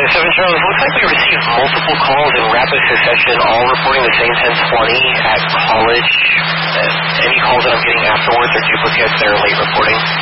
So, Mr. Rose, it looks like we received multiple calls in rapid succession, all reporting the same 1020 at college. Any calls that I'm getting afterwards are duplicates that are late reporting.